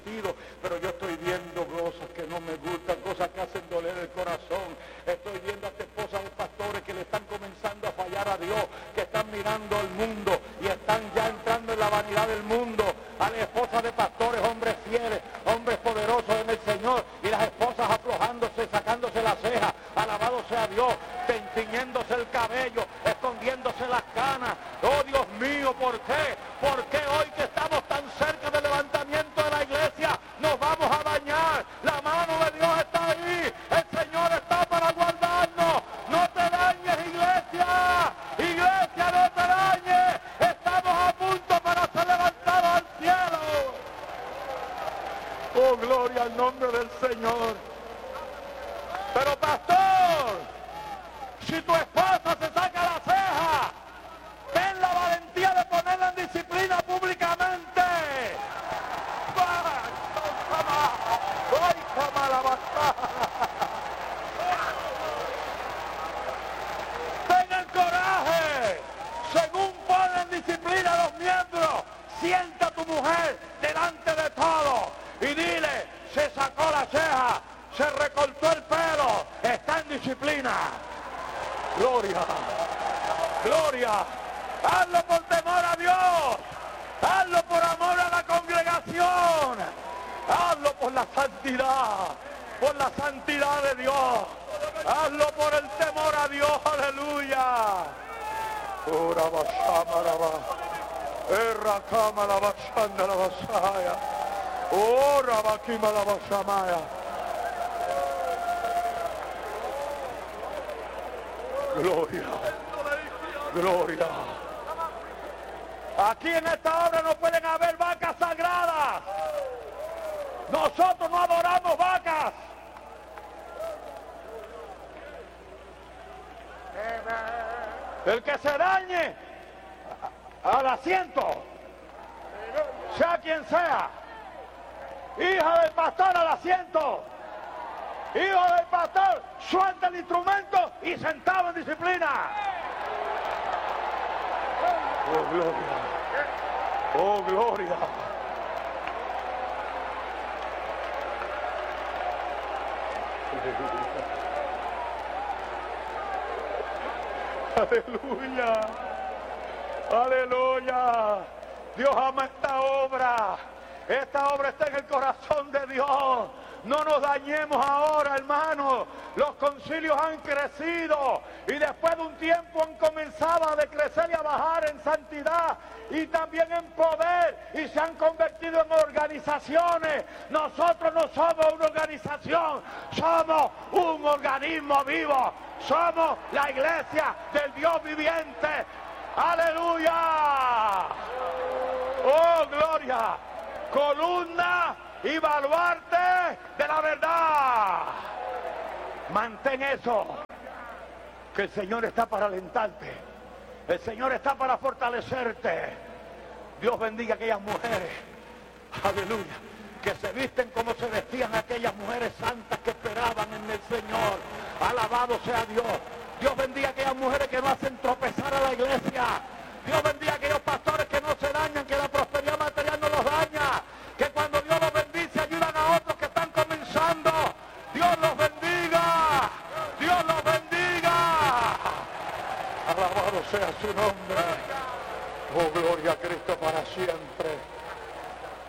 pero yo estoy viendo cosas que no me gustan, cosas que hacen doler el corazón. Estoy viendo a esta esposa de pastores que le están comenzando a fallar a Dios, que están mirando al mundo y están ya entrando en la vanidad del mundo. A la esposa de pastores, hombres fieles, hombres poderosos en el Señor, y las esposas aflojándose, sacándose las cejas, alabado sea Dios, tiñéndose el cabello, escondiéndose las canas. Oh Dios mío, ¿por qué? ¿Por qué hoy que estamos tan cerca del levantamiento de la iglesia nos vamos a dañar? La mano de Dios está ahí, el Señor está para guardarnos. No te dañes, iglesia, iglesia, no te dañes. Estamos a punto para ser levantados al cielo. Oh, gloria al nombre del Señor. Pero pastor, si tu esposa se saca la ceja, ten la valentía de ponerla en disciplina públicamente. Ten el coraje. Según pone en disciplina a los miembros, sienta a tu mujer delante de todos y dile: se sacó la ceja, se recortó el pelo, está en disciplina. Gloria, gloria. Hazlo por temor a Dios, hazlo por amor a la congregación, hazlo por la santidad de Dios, hazlo por el temor a Dios. Aleluya. Ora bashamaraba, erra kama la bashanda la basaya, ora bakima la bashamaya. Gloria, gloria. Aquí en esta obra no pueden haber vacas sagradas. Nosotros no adoramos vacas. El que se dañe al asiento, sea quien sea, hija del pastor al asiento, hijo del pastor, suelta el instrumento y sentado en disciplina. Oh, gloria. Oh, gloria. Aleluya. Aleluya. Dios ama esta obra. Esta obra está en el corazón de Dios. No nos dañemos ahora, hermanos. Los concilios han crecido y después de un tiempo han comenzado a decrecer y a bajar en santidad y también en poder, y se han convertido en organizaciones. Nosotros no somos una organización, somos un organismo vivo. Somos la iglesia del Dios viviente. ¡Aleluya! ¡Oh, gloria! Columna y baluarte de la verdad. Mantén eso, que el Señor está para alentarte, el Señor está para fortalecerte. Dios bendiga a aquellas mujeres, aleluya, que se visten como se vestían aquellas mujeres santas que esperaban en el Señor. Alabado sea Dios. Dios bendiga a aquellas mujeres que no hacen tropezar a la iglesia. Dios bendiga a aquellos pastores que no se dañan, que la prosperidad material